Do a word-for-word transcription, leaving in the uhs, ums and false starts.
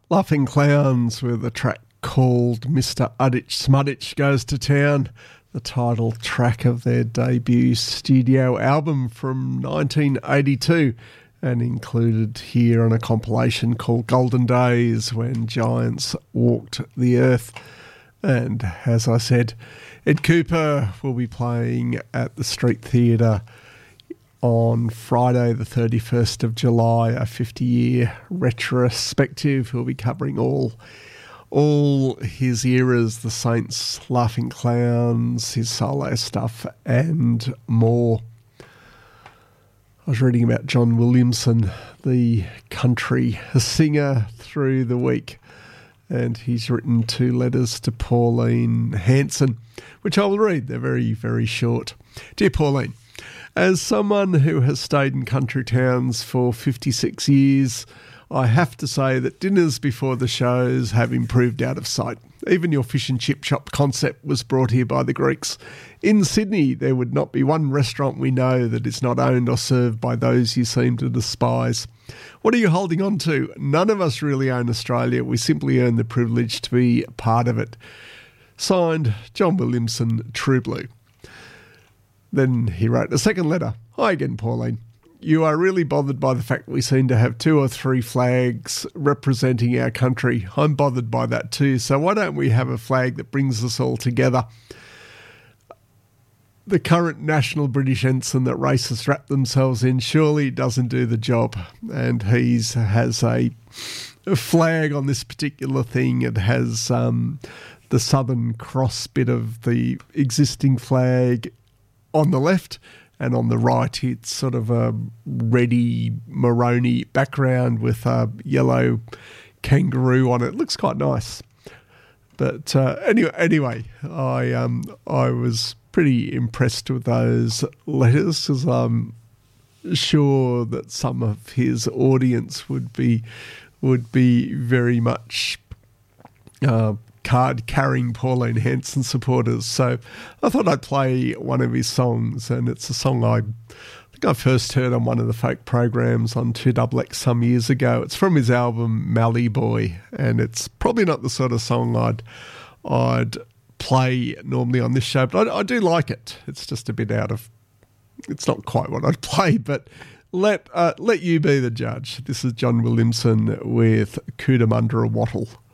Laughing Clowns with a track called Mister Udditch Smudditch Goes to Town, the title track of their debut studio album from nineteen eighty-two, and included here on a compilation called Golden Days, When Giants Walked the Earth. And as I said, Ed Cooper will be playing at the Street Theatre on Friday the thirty-first of July, a fifty-year retrospective. He'll be covering all all his eras, the Saints, Laughing Clowns, his solo stuff, and more. I was reading about John Williamson, the country singer, through the week, and he's written two letters to Pauline Hanson, which I will read. They're very, very short. Dear Pauline, as someone who has stayed in country towns for fifty-six years, I have to say that dinners before the shows have improved out of sight. Even your fish and chip shop concept was brought here by the Greeks. In Sydney, there would not be one restaurant we know that is not owned or served by those you seem to despise. What are you holding on to? None of us really own Australia. We simply earn the privilege to be part of it. Signed, John Williamson, True Blue. Then he wrote a second letter. Hi again, Pauline. You are really bothered by the fact we seem to have two or three flags representing our country. I'm bothered by that too. So why don't we have a flag that brings us all together? The current national British ensign that racists wrap themselves in surely doesn't do the job. And he has a, a flag on this particular thing. It has um, the Southern Cross bit of the existing flag on the left, and on the right it's sort of a reddy maroony background with a yellow kangaroo on it. It looks quite nice. But uh, anyway, anyway, I um I was pretty impressed with those letters, because I'm sure that some of his audience would be would be very much uh, card-carrying Pauline Hanson supporters. So I thought I'd play one of his songs, and it's a song I think I first heard on one of the folk programs on two X X some years ago. It's from his album Mallee Boy, and it's probably not the sort of song I'd I'd play normally on this show, but I, I do like it. It's just a bit out of... It's not quite what I'd play, but let uh, let you be the judge. This is John Williamson with Cootamundra Wattle.